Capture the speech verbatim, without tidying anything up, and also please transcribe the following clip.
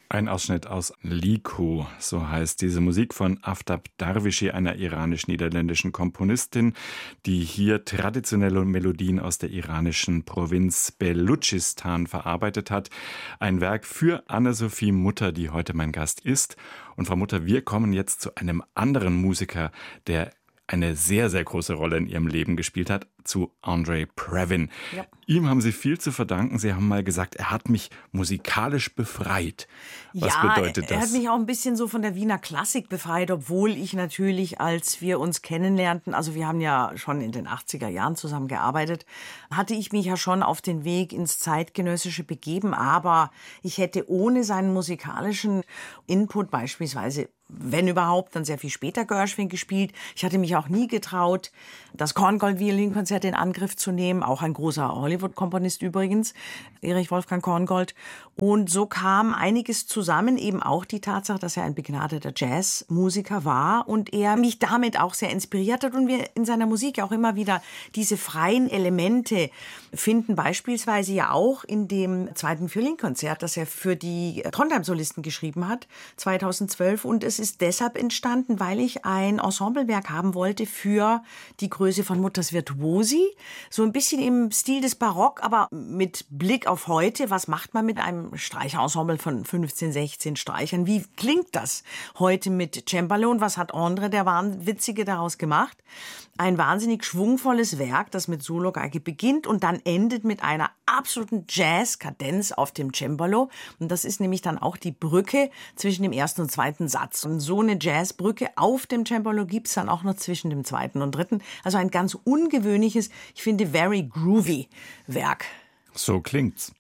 Ein Ausschnitt aus Liku, so heißt diese Musik von Aftab Darwishi, einer iranisch-niederländischen Komponistin, die hier traditionelle Melodien aus der iranischen Provinz Belutschistan verarbeitet hat. Ein Werk für Anne-Sophie Mutter, die heute mein Gast ist. Und Frau Mutter, wir kommen jetzt zu einem anderen Musiker, der eine sehr, sehr große Rolle in Ihrem Leben gespielt hat, zu Andre Previn. Ja. Ihm haben Sie viel zu verdanken. Sie haben mal gesagt, er hat mich musikalisch befreit. Was ja, bedeutet das? Er hat mich auch ein bisschen so von der Wiener Klassik befreit, obwohl ich natürlich, als wir uns kennenlernten, also wir haben ja schon in den achtziger Jahren zusammen gearbeitet, hatte ich mich ja schon auf den Weg ins Zeitgenössische begeben, aber ich hätte ohne seinen musikalischen Input beispielsweise, wenn überhaupt, dann sehr viel später Gershwin gespielt. Ich hatte mich auch nie getraut, das Korngold-Violinkonzert in Angriff zu nehmen. Auch ein großer Hollywood-Komponist übrigens, Erich Wolfgang Korngold. Und so kam einiges zusammen, eben auch die Tatsache, dass er ein begnadeter Jazzmusiker war und er mich damit auch sehr inspiriert hat und wir in seiner Musik auch immer wieder diese freien Elemente finden, beispielsweise ja auch in dem zweiten Violinkonzert, das er für die Trondheim-Solisten geschrieben hat, zweitausendzwölf. Und es ist deshalb entstanden, weil ich ein Ensemblewerk haben wollte für die Größe von Mutters Virtuosi. So ein bisschen im Stil des Barock, aber mit Blick auf heute. Was macht man mit einem Streicherensemble von fünfzehn, sechzehn Streichern? Wie klingt das heute mit Cembalo? Und was hat Andre, der Wahnwitzige, daraus gemacht? Ein wahnsinnig schwungvolles Werk, das mit Sologeige beginnt und dann endet mit einer absoluten Jazz-Kadenz auf dem Cembalo. Und das ist nämlich dann auch die Brücke zwischen dem ersten und zweiten Satz. Und so eine Jazzbrücke auf dem Cembalo gibt's dann auch noch zwischen dem zweiten und dritten. Also ein ganz ungewöhnliches, ich finde, very groovy Werk. So klingt's.